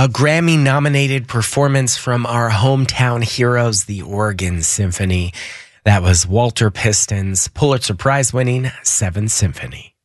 A Grammy-nominated performance from our hometown heroes, the Oregon Symphony. That was Walter Piston's Pulitzer Prize-winning Seventh Symphony.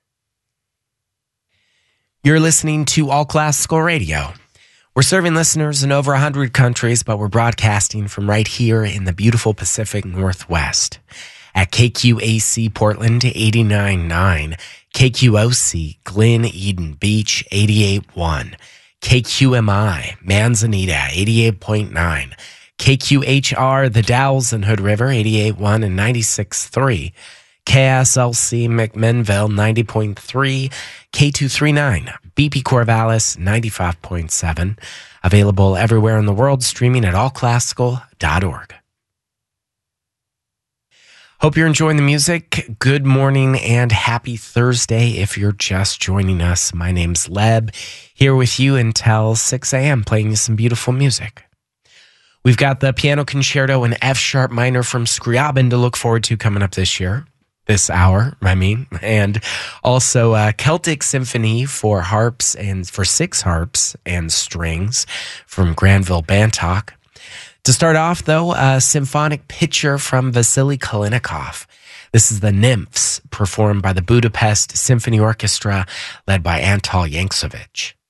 You're listening to All Classical Radio. We're serving listeners in over 100 countries, but we're broadcasting from right here in the beautiful Pacific Northwest at KQAC Portland 89.9, KQOC Glen Eden Beach 88.1, KQMI Manzanita 88.9, KQHR The Dalles and Hood River 88.1 and 96.3, KSLC McMinnville 90.3, K239 BP Corvallis 95.7. Available everywhere in the world, streaming at allclassical.org. Hope you're enjoying the music. Good morning and happy Thursday if you're just joining us. My name's Leb, here with you until 6 a.m. playing you some beautiful music. We've got the Piano Concerto in F-sharp minor from Scriabin to look forward to coming up this hour, and also Celtic Symphony for harps and for 6 harps and strings from Granville Bantock. To start off, though, a symphonic picture from Vasily Kalinikov. This is the Nymphs, performed by the Budapest Symphony Orchestra, led by Antal Yankovic.